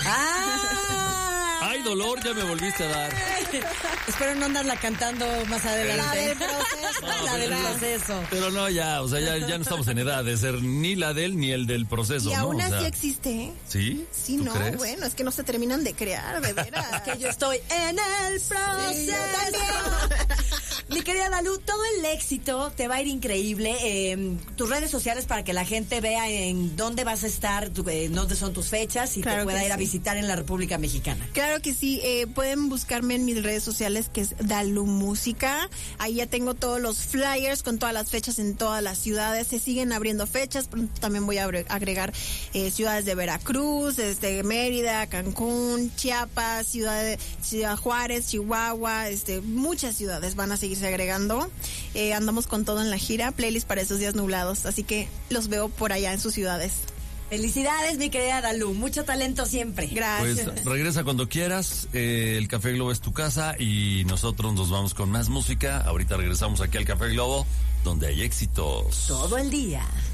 Ay, dolor, ya me volviste a dar. Espero no andarla cantando más adelante. La del proceso. No, La del proceso. Pero no, ya, o sea, ya no estamos en edad de ser ni la del ni el del proceso, Y ¿no? aún O así sea, existe, ¿eh? ¿sí? Sí, ¿Tú no, crees? bueno, es que no se terminan de crear, de veras. Que yo estoy en el proceso. Sí, yo Mi querida Dalú, todo el éxito te va a ir increíble. Tus redes sociales para que la gente vea en dónde vas a estar, dónde son tus fechas y Claro te pueda que ir a sí. visitar en la República Mexicana. Claro que sí, pueden buscarme en mis redes sociales, que es Dalú Música. Ahí ya tengo todos los flyers con todas las fechas en todas las ciudades. Se siguen abriendo fechas, pronto también voy a agregar ciudades de Veracruz, Mérida, Cancún, Chiapas, Ciudad Juárez, Chihuahua, muchas ciudades van a seguirse agregando. Andamos con todo en la gira, playlist para esos días nublados, así que los veo por allá en sus ciudades. Felicidades, mi querida Dalú. Mucho talento siempre. Gracias. Pues regresa cuando quieras, el Café Globo es tu casa y nosotros nos vamos con más música. Ahorita regresamos aquí al Café Globo, donde hay éxitos. Todo el día.